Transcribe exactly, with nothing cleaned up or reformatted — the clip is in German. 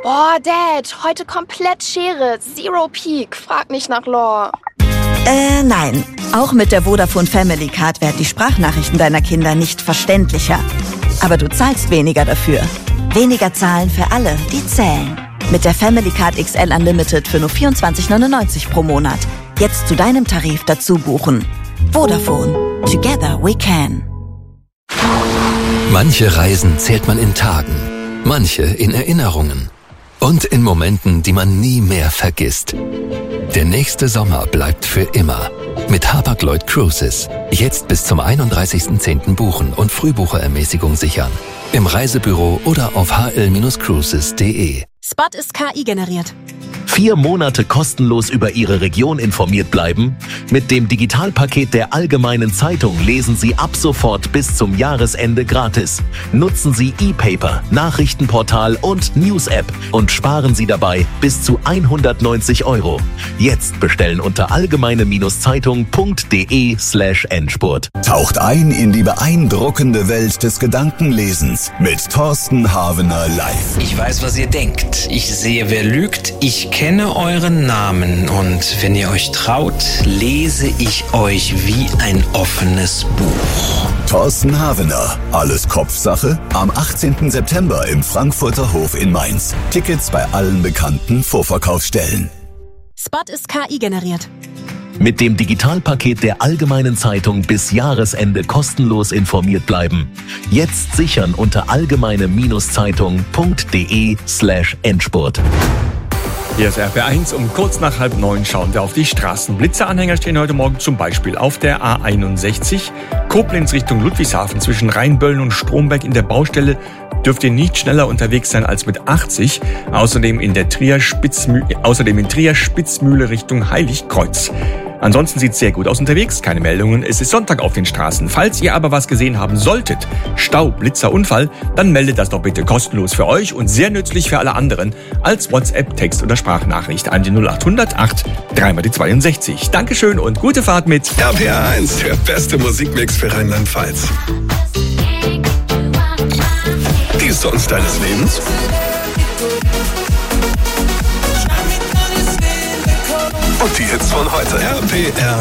Boah, Dad, heute komplett Schere. Zero Peak. Frag nicht nach Lore. Äh, nein. Auch mit der Vodafone Family Card werden die Sprachnachrichten deiner Kinder nicht verständlicher. Aber du zahlst weniger dafür. Weniger zahlen für alle, die zählen. Mit der Family Card X L Unlimited für nur vierundzwanzig neunundneunzig pro Monat. Jetzt zu deinem Tarif dazu buchen. Vodafone. Together we can. Manche Reisen zählt man in Tagen, manche in Erinnerungen und in Momenten, die man nie mehr vergisst. Der nächste Sommer bleibt für immer. Mit Hapag-Lloyd Cruises. Jetzt bis zum einunddreißigsten zehnten buchen und Frühbucherermäßigung sichern. Im Reisebüro oder auf h l Cruises punkt d e. Spot ist K I generiert. Vier Monate kostenlos über Ihre Region informiert bleiben? Mit dem Digitalpaket der Allgemeinen Zeitung lesen Sie ab sofort bis zum Jahresende gratis. Nutzen Sie E-Paper, Nachrichtenportal und News-App und sparen Sie dabei bis zu hundertneunzig Euro. Jetzt bestellen unter allgemeine-zeitung punkt de slash Endspurt. Taucht ein in die beeindruckende Welt des Gedankenlesens mit Thorsten Havener live. Ich weiß, was ihr denkt. Ich sehe, wer lügt. Ich kenne euren Namen und wenn ihr euch traut, lese ich euch wie ein offenes Buch. Thorsten Havener, alles Kopfsache, am achtzehnten September im Frankfurter Hof in Mainz. Tickets bei allen bekannten Vorverkaufsstellen. Spot ist K I generiert. Mit dem Digitalpaket der Allgemeinen Zeitung bis Jahresende kostenlos informiert bleiben. Jetzt sichern unter allgemeine-zeitung punkt de slash Endspurt. Hier ist R P eins, um kurz nach halb neun schauen wir auf die Straßen. Blitzeranhänger stehen heute Morgen zum Beispiel auf der A einundsechzig, Koblenz Richtung Ludwigshafen zwischen Rheinböllen und Stromberg in der Baustelle. Dürft ihr nicht schneller unterwegs sein als mit achtzig. Außerdem in der Trier Spitzmühle, außerdem in Trier Spitzmühle Richtung Heiligkreuz. Ansonsten sieht es sehr gut aus unterwegs, keine Meldungen. Es ist Sonntag auf den Straßen. Falls ihr aber was gesehen haben solltet, Stau, Blitzer, Unfall, dann meldet das doch bitte kostenlos für euch und sehr nützlich für alle anderen als WhatsApp, Text oder Sprachnachricht an die null acht null null acht drei mal die zweiundsechzig. Dankeschön und gute Fahrt mit R P R eins, der beste Musikmix für Rheinland-Pfalz. Die Songs deines Lebens. Und die Hits von heute. R P R